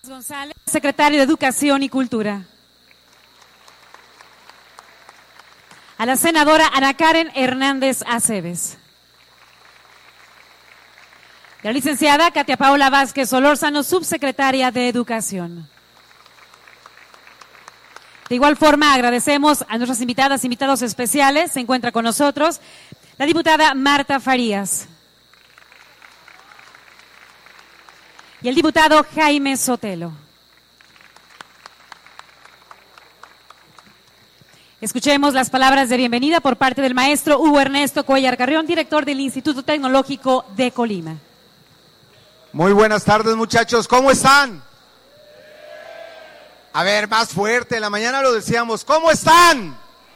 González, secretario de Educación y Cultura. A la senadora Ana Karen Hernández Aceves. Y a la licenciada Katia Paola Vázquez Solórzano, subsecretaria de Educación. De igual forma, agradecemos a nuestras invitadas, invitados especiales. Se encuentra con nosotros la diputada Marta Farías y el diputado Jaime Sotelo. Escuchemos las palabras de bienvenida por parte del maestro Hugo Ernesto Cuellar Carrión, director del Instituto Tecnológico de Colima. Muy buenas tardes, muchachos, ¿cómo están? A ver, más fuerte, en la mañana lo decíamos, ¿cómo están?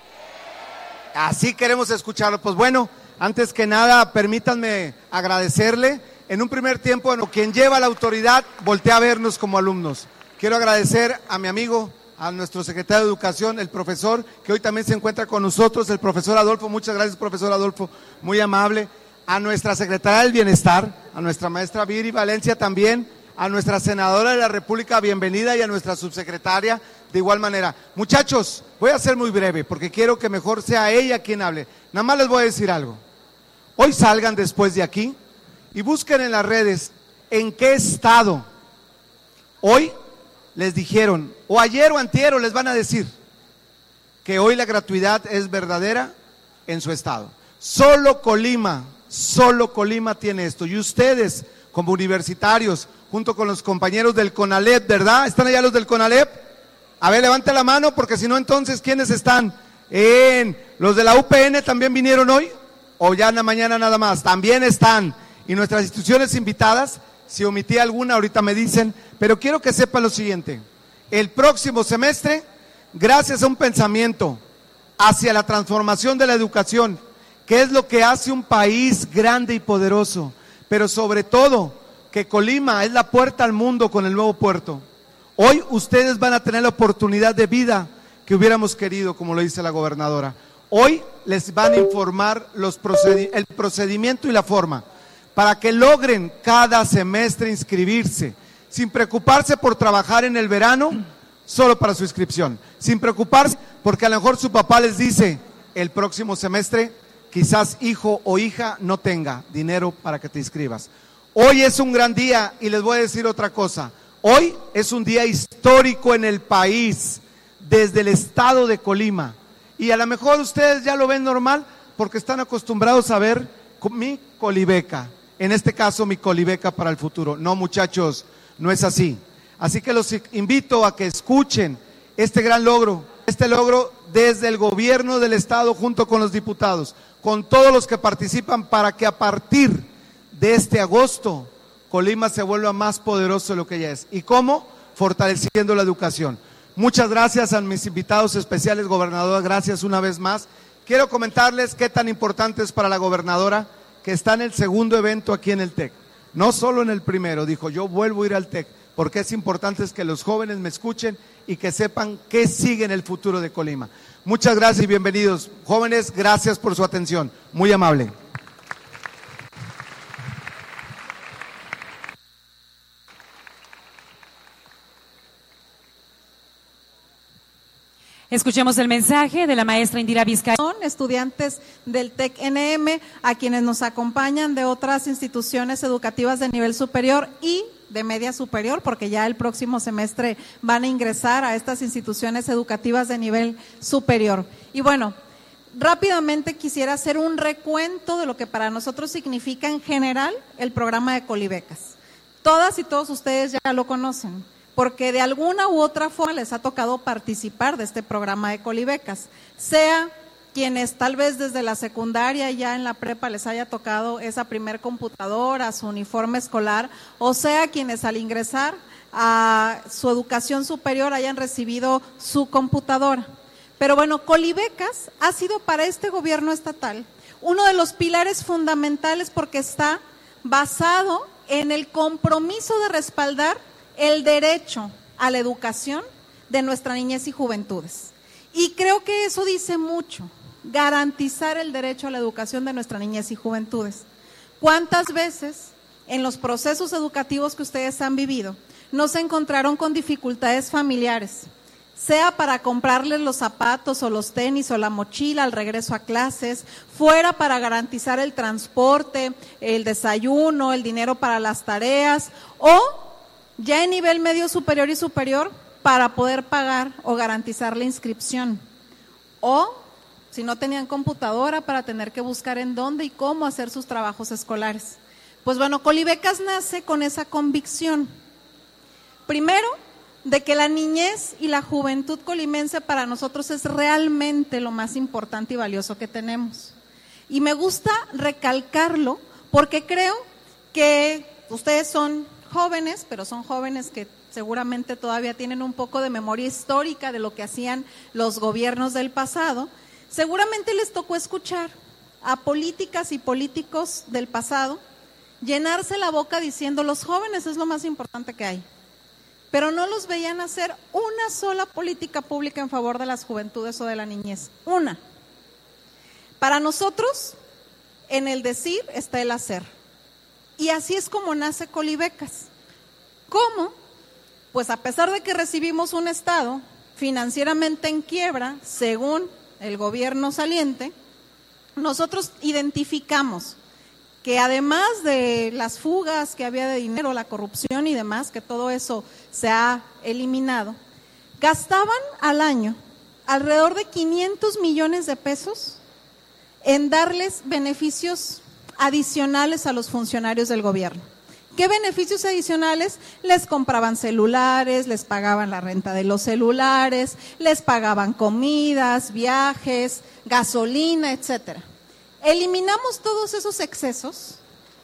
Así queremos escucharlo. Pues bueno, antes que nada, permítanme agradecerle. En un primer tiempo, bueno, quien lleva la autoridad voltea a vernos como alumnos. Quiero agradecer a mi amigo, a nuestro secretario de Educación, el profesor, que hoy también se encuentra con nosotros, el profesor Adolfo. Muchas gracias, profesor Adolfo, muy amable. A nuestra secretaria del Bienestar, a nuestra maestra Viri Valencia también, a nuestra senadora de la República, bienvenida, y a nuestra subsecretaria de igual manera. Muchachos, voy a ser muy breve porque quiero que mejor sea ella quien hable. Nada más les voy a decir algo. Hoy salgan después de aquí y busquen en las redes en qué estado hoy les dijeron, o ayer o antier, o les van a decir que hoy la gratuidad es verdadera en su estado. Solo Colima tiene esto, y ustedes como universitarios, junto con los compañeros del CONALEP, ¿verdad? ¿Están allá los del CONALEP? A ver, levante la mano, porque si no, entonces, ¿quiénes están? ¿Los de la UPN también vinieron hoy? ¿O ya en la mañana nada más? También están. Y nuestras instituciones invitadas, si omití alguna, ahorita me dicen, pero quiero que sepan lo siguiente. El próximo semestre, gracias a un pensamiento hacia la transformación de la educación, que es lo que hace un país grande y poderoso, pero sobre todo que Colima es la puerta al mundo con el nuevo puerto. Hoy ustedes van a tener la oportunidad de vida que hubiéramos querido, como lo dice la gobernadora. Hoy les van a informar el procedimiento y la forma para que logren cada semestre inscribirse, sin preocuparse por trabajar en el verano, solo para su inscripción, sin preocuparse porque a lo mejor su papá les dice, el próximo semestre quizás hijo o hija no tenga dinero para que te inscribas. Hoy es un gran día y les voy a decir otra cosa. Hoy es un día histórico en el país, desde el estado de Colima. Y a lo mejor ustedes ya lo ven normal porque están acostumbrados a ver mi colibeca. En este caso, mi colibeca para el futuro. No, muchachos, no es así. Así que los invito a que escuchen este gran logro. Este logro desde el gobierno del estado junto con los diputados, con todos los que participan para que a partir de este agosto Colima se vuelva más poderoso de lo que ya es. ¿Y cómo? Fortaleciendo la educación. Muchas gracias a mis invitados especiales, gobernadora, gracias una vez más. Quiero comentarles qué tan importante es para la gobernadora que está en el segundo evento aquí en el TEC. No solo en el primero, dijo, yo vuelvo a ir al TEC, porque es importante que los jóvenes me escuchen y que sepan qué sigue en el futuro de Colima. Muchas gracias y bienvenidos. Jóvenes, gracias por su atención. Muy amable. Escuchemos el mensaje de la maestra Indira Vizcaíno. Estudiantes del TEC-NM, a quienes nos acompañan de otras instituciones educativas de nivel superior y de media superior, porque ya el próximo semestre van a ingresar a estas instituciones educativas de nivel superior. Y bueno, rápidamente quisiera hacer un recuento de lo que para nosotros significa en general el programa de Colibecas. Todas y todos ustedes ya lo conocen, porque de alguna u otra forma les ha tocado participar de este programa de Colibecas, sea quienes tal vez desde la secundaria ya en la prepa les haya tocado esa primer computadora, su uniforme escolar, o sea quienes al ingresar a su educación superior hayan recibido su computadora. Pero bueno, Colibecas ha sido para este gobierno estatal uno de los pilares fundamentales porque está basado en el compromiso de respaldar el derecho a la educación de nuestra niñez y juventudes. Y creo que eso dice mucho, garantizar el derecho a la educación de nuestra niñez y juventudes. ¿Cuántas veces en los procesos educativos que ustedes han vivido no se encontraron con dificultades familiares, sea para comprarles los zapatos o los tenis o la mochila al regreso a clases, fuera para garantizar el transporte, el desayuno, el dinero para las tareas, o ya en nivel medio superior y superior para poder pagar o garantizar la inscripción, o si no tenían computadora para tener que buscar en dónde y cómo hacer sus trabajos escolares. Pues bueno, Colibecas nace con esa convicción. Primero, de que la niñez y la juventud colimense para nosotros es realmente lo más importante y valioso que tenemos. Y me gusta recalcarlo porque creo que ustedes son jóvenes, pero son jóvenes que seguramente todavía tienen un poco de memoria histórica de lo que hacían los gobiernos del pasado. Seguramente les tocó escuchar a políticas y políticos del pasado llenarse la boca diciendo los jóvenes es lo más importante que hay. Pero no los veían hacer una sola política pública en favor de las juventudes o de la niñez. Una. Para nosotros, en el decir está el hacer. Y así es como nace Colibecas. ¿Cómo? Pues a pesar de que recibimos un Estado financieramente en quiebra, según el gobierno saliente, nosotros identificamos que además de las fugas que había de dinero, la corrupción y demás, que todo eso se ha eliminado, gastaban al año alrededor de 500 millones de pesos en darles beneficios adicionales a los funcionarios del gobierno. ¿Qué beneficios adicionales? Les compraban celulares, les pagaban la renta de los celulares, les pagaban comidas, viajes, gasolina, etcétera. Eliminamos todos esos excesos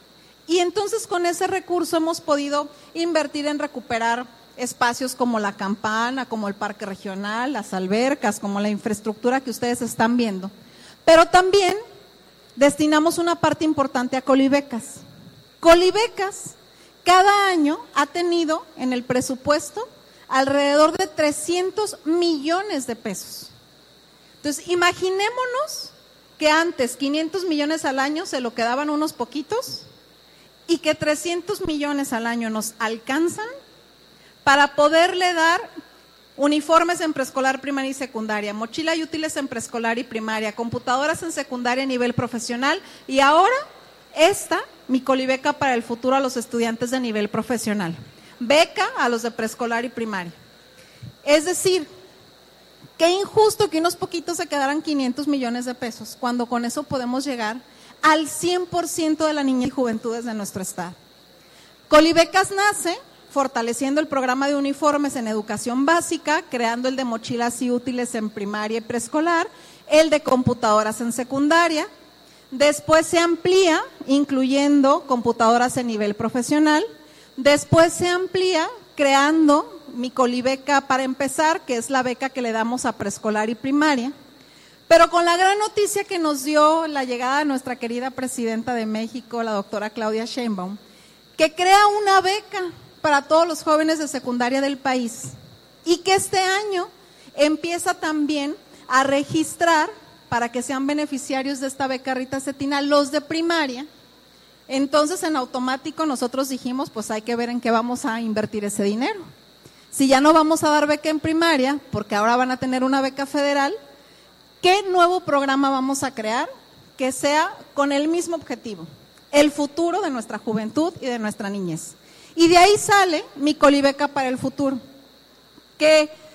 y entonces con ese recurso hemos podido invertir en recuperar espacios como la Campana, como el Parque Regional, las albercas, como la infraestructura que ustedes están viendo. Pero también destinamos una parte importante a Colibecas. Colibecas cada año ha tenido en el presupuesto alrededor de 300 millones de pesos. Entonces, imaginémonos que antes 500 millones al año se lo quedaban unos poquitos y que 300 millones al año nos alcanzan para poderle dar uniformes en preescolar, primaria y secundaria, mochila y útiles en preescolar y primaria, computadoras en secundaria a nivel profesional y ahora mi Colibeca para el futuro a los estudiantes de nivel profesional, beca a los de preescolar y primaria. Es decir, qué injusto que unos poquitos se quedaran 500 millones de pesos, cuando con eso podemos llegar al 100% de la niñez y juventudes de nuestro estado. Colibecas nace fortaleciendo el programa de uniformes en educación básica, creando el de mochilas y útiles en primaria y preescolar, el de computadoras en secundaria. Después se amplía, incluyendo computadoras en nivel profesional. Después se amplía, creando mi Colibeca para empezar, que es la beca que le damos a preescolar y primaria. Pero con la gran noticia que nos dio la llegada de nuestra querida presidenta de México, la doctora Claudia Sheinbaum, que crea una beca para todos los jóvenes de secundaria del país y que este año empieza también a registrar para que sean beneficiarios de esta beca Rita Cetina los de primaria. Entonces en automático nosotros dijimos, pues hay que ver en qué vamos a invertir ese dinero. Si ya no vamos a dar beca en primaria, porque ahora van a tener una beca federal, ¿qué nuevo programa vamos a crear que sea con el mismo objetivo? El futuro de nuestra juventud y de nuestra niñez. Y de ahí sale mi Colibeca para el futuro, que